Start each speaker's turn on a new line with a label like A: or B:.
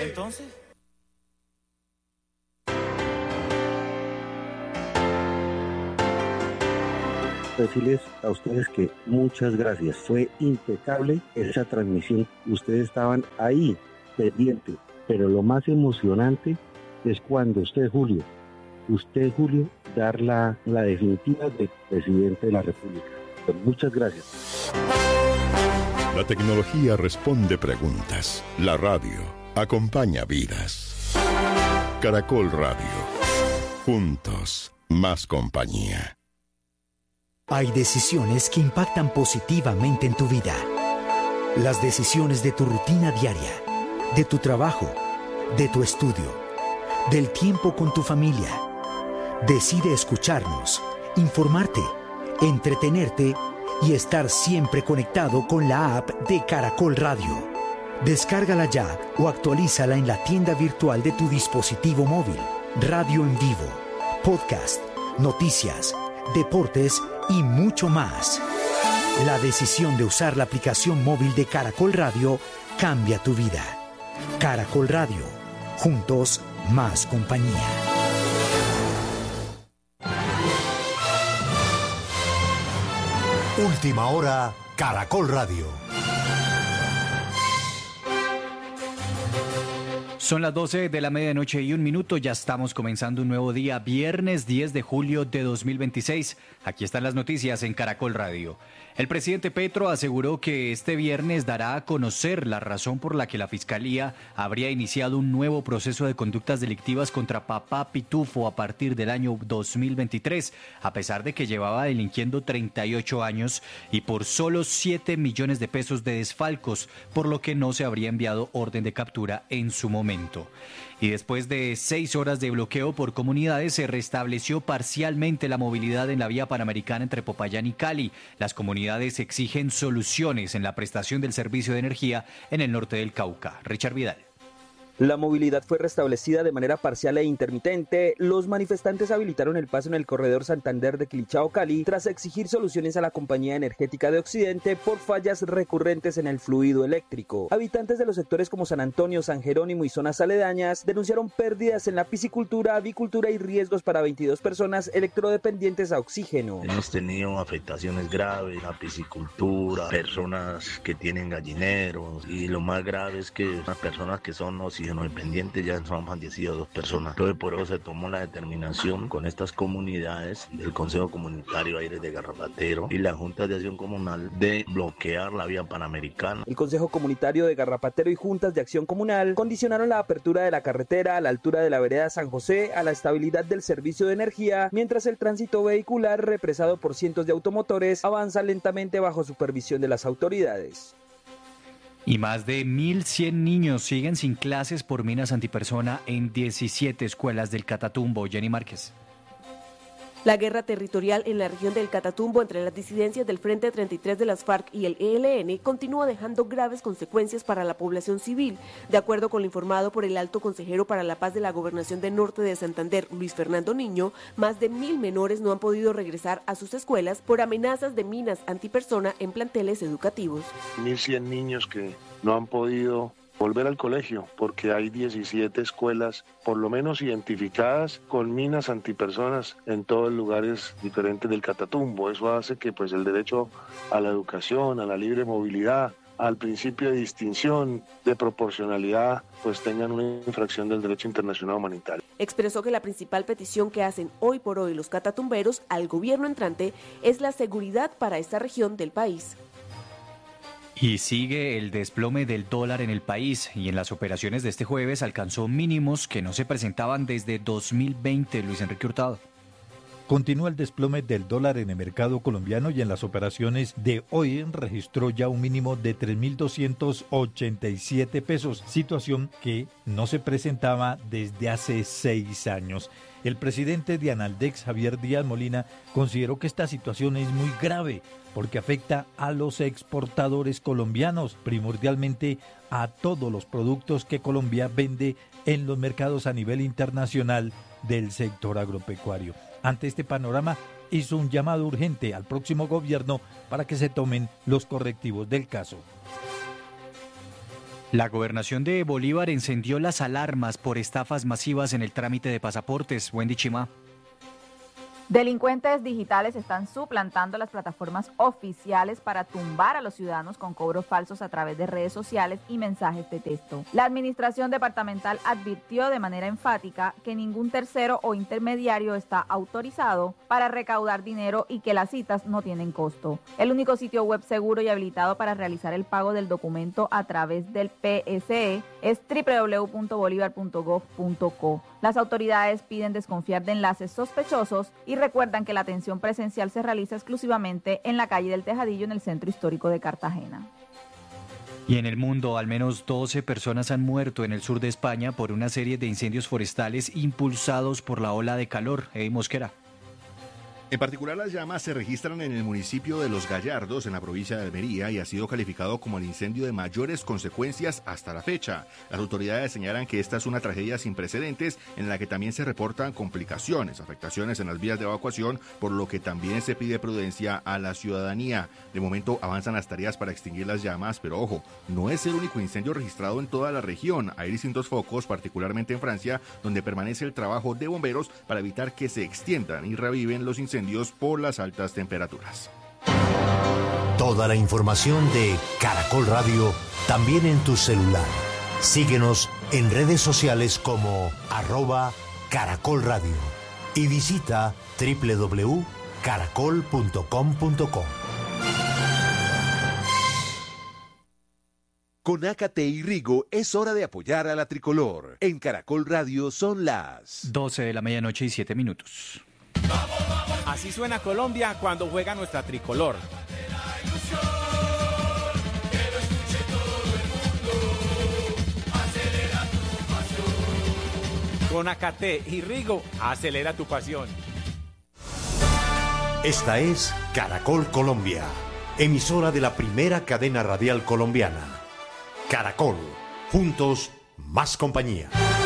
A: entonces?
B: Decirles a ustedes que muchas gracias. Fue impecable esa transmisión. Ustedes estaban ahí, pendientes. Pero lo más emocionante es cuando usted, Julio, dar la definitiva de presidente de la República. Pues muchas gracias.
C: La tecnología responde preguntas. La radio acompaña vidas. Caracol Radio. Juntos, más compañía.
D: Hay decisiones que impactan positivamente en tu vida. Las decisiones de tu rutina diaria, de tu trabajo, de tu estudio, del tiempo con tu familia. Decide escucharnos, informarte, entretenerte y estar siempre conectado con la app de Caracol Radio. Descárgala ya o actualízala en la tienda virtual de tu dispositivo móvil. Radio en vivo, podcast, noticias, deportes y mucho más. La decisión de usar la aplicación móvil de Caracol Radio cambia tu vida. Caracol Radio. Juntos, más compañía.
E: Última hora, Caracol Radio.
F: Son las 12 de la medianoche y 1 minuto, ya estamos comenzando un nuevo día, viernes 10 de julio de 2026. Aquí están las noticias en Caracol Radio. El presidente Petro aseguró que este viernes dará a conocer la razón por la que la Fiscalía habría iniciado un nuevo proceso de conductas delictivas contra Papá Pitufo a partir del año 2023, a pesar de que llevaba delinquiendo 38 años y por solo 7 millones de pesos de desfalcos, por lo que no se habría enviado orden de captura en su momento. Y después de 6 horas de bloqueo por comunidades, se restableció parcialmente la movilidad en la vía panamericana entre Popayán y Cali. Las comunidades exigen soluciones en la prestación del servicio de energía en el norte del Cauca. Richard Vidal.
G: La movilidad fue restablecida de manera parcial e intermitente. Los manifestantes habilitaron el paso en el corredor Santander de Quilichao-Cali tras exigir soluciones a la Compañía Energética de Occidente por fallas recurrentes en el fluido eléctrico. Habitantes de los sectores como San Antonio, San Jerónimo y zonas aledañas denunciaron pérdidas en la piscicultura, avicultura y riesgos para 22 personas electrodependientes a oxígeno.
H: Hemos tenido afectaciones graves en la piscicultura, personas que tienen gallineros y lo más grave es que las personas que son oxígeno dependientes ya han fallecido 2 personas. Entonces por eso se tomó la determinación con estas comunidades del Consejo Comunitario Aires de Garrapatero y la Junta de Acción Comunal de bloquear la vía panamericana.
G: El Consejo Comunitario de Garrapatero y Juntas de Acción Comunal condicionaron la apertura de la carretera a la altura de la vereda San José a la estabilidad del servicio de energía, mientras el tránsito vehicular, represado por cientos de automotores, avanza lentamente bajo supervisión de las autoridades.
F: Y más de 1.100 niños siguen sin clases por minas antipersona en 17 escuelas del Catatumbo. Jenny Márquez.
I: La guerra territorial en la región del Catatumbo entre las disidencias del Frente 33 de las FARC y el ELN continúa dejando graves consecuencias para la población civil. De acuerdo con lo informado por el alto consejero para la paz de la Gobernación del Norte de Santander, Luis Fernando Niño, más de 1.000 menores no han podido regresar a sus escuelas por amenazas de minas antipersona en planteles educativos.
J: 1.100 niños que no han podido volver al colegio porque hay 17 escuelas por lo menos identificadas con minas antipersonas en todos lugares diferentes del Catatumbo. Eso hace que pues el derecho a la educación, a la libre movilidad, al principio de distinción, de proporcionalidad, pues tengan una infracción del derecho internacional humanitario.
I: Expresó que la principal petición que hacen hoy por hoy los catatumberos al gobierno entrante es la seguridad para esta región del país.
F: Y sigue el desplome del dólar en el país y en las operaciones de este jueves alcanzó mínimos que no se presentaban desde 2020. Luis Enrique Hurtado.
K: Continúa el desplome del dólar en el mercado colombiano y en las operaciones de hoy registró ya un mínimo de 3.287 pesos, situación que no se presentaba desde hace 6 años. El presidente de Analdex, Javier Díaz Molina, consideró que esta situación es muy grave porque afecta a los exportadores colombianos, primordialmente a todos los productos que Colombia vende en los mercados a nivel internacional del sector agropecuario. Ante este panorama, hizo un llamado urgente al próximo gobierno para que se tomen los correctivos del caso.
F: La gobernación de Bolívar encendió las alarmas por estafas masivas en el trámite de pasaportes. Wendy Chimá.
A: Delincuentes digitales están suplantando las plataformas oficiales para tumbar a los ciudadanos con cobros falsos a través de redes sociales y mensajes de texto. La administración departamental advirtió de manera enfática que ningún tercero o intermediario está autorizado para recaudar dinero y que las citas no tienen costo. El único sitio web seguro y habilitado para realizar el pago del documento a través del PSE es www.bolivar.gov.co. Las autoridades piden desconfiar de enlaces sospechosos y recuerdan que la atención presencial se realiza exclusivamente en la calle del Tejadillo, en el centro histórico de Cartagena.
F: Y en el mundo, al menos 12 personas han muerto en el sur de España por una serie de incendios forestales impulsados por la ola de calor. Eddie Mosquera.
L: En particular, las llamas se registran en el municipio de Los Gallardos, en la provincia de Almería, y ha sido calificado como el incendio de mayores consecuencias hasta la fecha. Las autoridades señalan que esta es una tragedia sin precedentes, en la que también se reportan complicaciones, afectaciones en las vías de evacuación, por lo que también se pide prudencia a la ciudadanía. De momento avanzan las tareas para extinguir las llamas, pero ojo, no es el único incendio registrado en toda la región. Hay distintos focos, particularmente en Francia, donde permanece el trabajo de bomberos para evitar que se extiendan y reviven los incendios por las altas temperaturas.
E: Toda la información de Caracol Radio también en tu celular. Síguenos en redes sociales como @Caracol Radio y visita www.caracol.com.co.
M: Con Ácate y Rigo es hora de apoyar a la tricolor. En Caracol Radio son las
F: 12 de la medianoche y 7 minutos.
N: Así suena Colombia cuando juega nuestra tricolor. Con Ácate y Rigo, acelera tu pasión.
E: Esta es Caracol Colombia, emisora de la primera cadena radial colombiana. Caracol, juntos, más compañía.